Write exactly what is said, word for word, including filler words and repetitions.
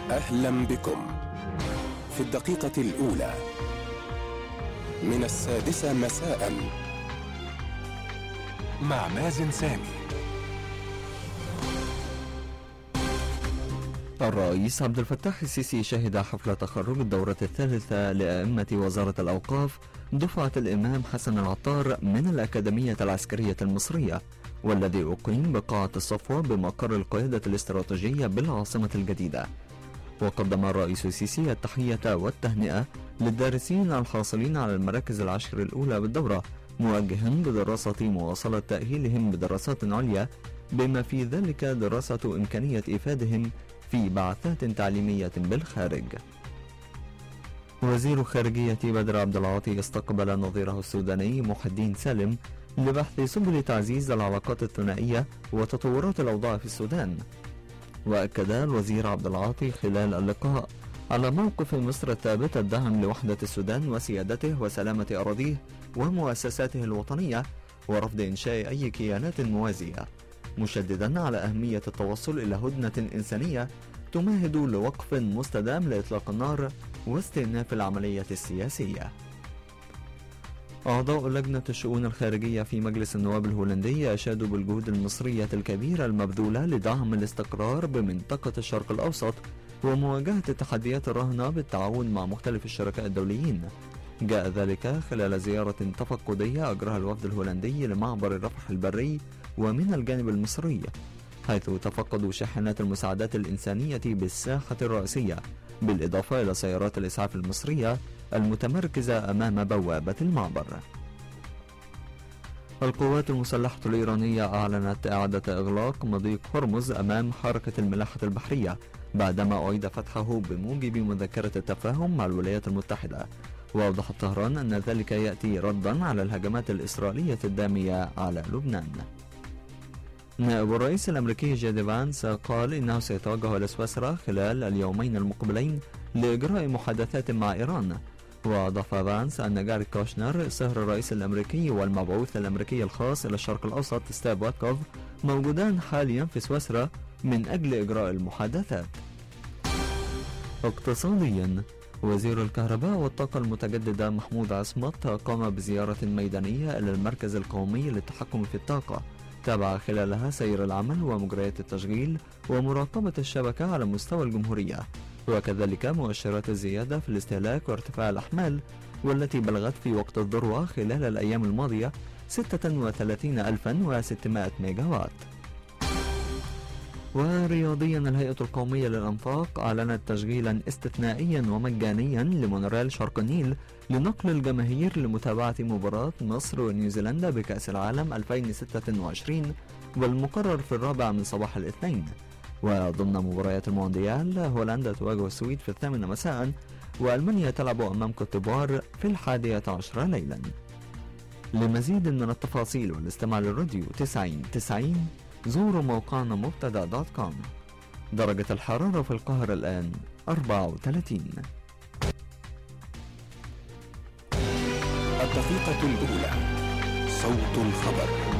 أهلا بكم في الدقيقة الأولى من السادسة مساء مع مازن سامي. الرئيس عبد الفتاح السيسي شهد حفل تخرج الدورة الثالثة لأئمة وزارة الأوقاف دفعة الإمام حسن العطار من الأكاديمية العسكرية المصرية، والذي أقيم بقاعة الصفوة بمقر القيادة الاستراتيجية بالعاصمة الجديدة. وقدم الرئيس السيسي التحية والتهنئة للدارسين الحاصلين على المراكز العشر الأولى بالدورة، موجها بدراسة مواصلة تأهيلهم بدراسات عليا، بما في ذلك دراسة إمكانية إفادهم في بعثات تعليمية بالخارج. وزير خارجية بدر عبد العاطي استقبل نظيره السوداني محي الدين سالم لبحث سبل تعزيز العلاقات الثنائية وتطورات الأوضاع في السودان. وأكد الوزير عبد العاطي خلال اللقاء على موقف مصر الثابت الدعم لوحدة السودان وسيادته وسلامة أراضيه ومؤسساته الوطنية، ورفض إنشاء أي كيانات موازية، مشددا على أهمية التوصل إلى هدنة إنسانية تمهد لوقف مستدام لإطلاق النار واستئناف العملية السياسية. أعضاء لجنة الشؤون الخارجية في مجلس النواب الهولندي أشادوا بالجهود المصرية الكبيرة المبذولة لدعم الاستقرار بمنطقة الشرق الأوسط ومواجهة التحديات الراهنة بالتعاون مع مختلف الشركاء الدوليين. جاء ذلك خلال زيارة تفقدية أجراها الوفد الهولندي لمعبر الرفح البري ومن الجانب المصري، حيث تفقدوا شاحنات المساعدات الإنسانية بالساحة الرئيسية، بالإضافة إلى سيارات الإسعاف المصرية المتمركزة أمام بوابة المعبر. القوات المسلحة الإيرانية أعلنت إعادة إغلاق مضيق هرمز أمام حركة الملاحة البحرية بعدما أعيد فتحه بموجب مذكرة التفاهم مع الولايات المتحدة. وأوضحت طهران أن ذلك يأتي ردا على الهجمات الإسرائيلية الدامية على لبنان. نائب الرئيس الأمريكي جيدي فانس قال إنه سيتوجه إلى سويسرا خلال اليومين المقبلين لإجراء محادثات مع إيران. وأضاف فانس أن جاريد كوشنر صهر الرئيس الأمريكي والمبعوث الأمريكي الخاص إلى الشرق الأوسط ستيف ويتكوف موجودان حاليا في سويسرا من أجل إجراء المحادثات. اقتصاديا، وزير الكهرباء والطاقة المتجددة محمود عصمت قام بزيارة ميدانية إلى المركز القومي للتحكم في الطاقة، تابع خلالها سير العمل ومجريات التشغيل ومراقبة الشبكة على مستوى الجمهورية، وكذلك مؤشرات الزيادة في الاستهلاك وارتفاع الأحمال، والتي بلغت في وقت الذروة خلال الأيام الماضية ستة وثلاثين ألفا وستمائة ميجا وات. ورياضيا، الهيئة القومية للأنفاق أعلنت تشغيلا استثنائيا ومجانيا لمونوريل شرق النيل لنقل الجماهير لمتابعة مباراة مصر ونيوزيلندا بكأس العالم ألفين وستة وعشرين، والمقرر في الرابع من صباح الاثنين. وضمن مباريات المونديال، هولندا تواجه السويد في الثامنة مساء، وألمانيا تلعب أمام كوت ديفوار في الحادية عشرة ليلا. لمزيد من التفاصيل والاستماع للراديو تسعين تسعين زوروا موقعنا مبتدا دوت كوم. درجة الحرارة في القاهرة الآن أربعة وثلاثين. الدقيقة الأولى، صوت الخبر.